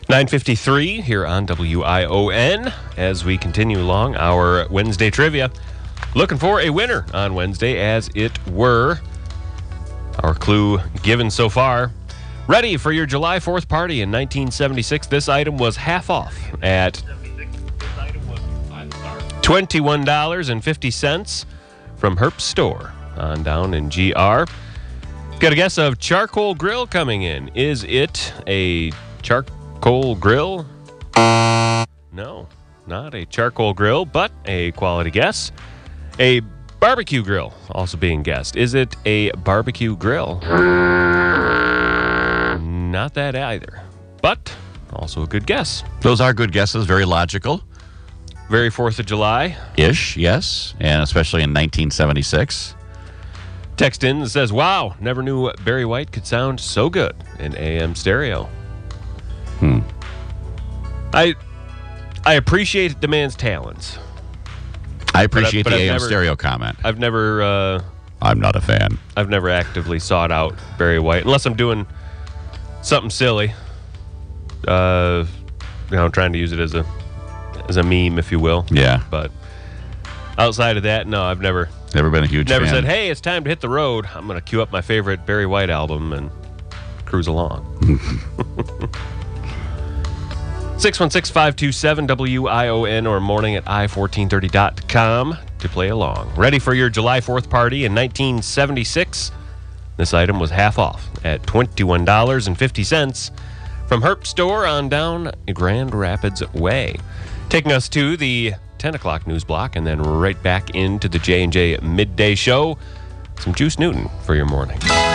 9:53 here on WION as we continue along our Wednesday trivia. Looking for a winner on Wednesday, as it were. Our clue given so far. Ready for your July 4th party in 1976. This item was half off at $21.50 from Herbst's store on down in GR. Got a guess of charcoal grill coming in. Is it a charcoal grill? No, not a charcoal grill, but a quality guess. A barbecue grill also being guessed. Is it a barbecue grill? Not that either, but also a good guess. Those are good guesses, very logical. Very 4th of July. Ish, yes, and especially in 1976. Text in that says, wow, never knew Barry White could sound so good in AM stereo. I appreciate the man's talents. I appreciate but the I've AM never- stereo comment. I've never I'm not a fan. I've never actively sought out Barry White unless I'm doing something silly. Trying to use it as a meme, if you will. Yeah. But outside of that, no, I've never Never been a huge fan. said, hey, it's time to hit the road. I'm going to queue up my favorite Barry White album and cruise along. 616-527-WION or morning at i1430.com to play along. Ready for your July 4th party in 1976? This item was half off at $21.50 from Herbst's store on down Grand Rapids Way. Taking us to the 10 o'clock news block and then right back into the J&J Midday Show. Some Juice Newton for your morning.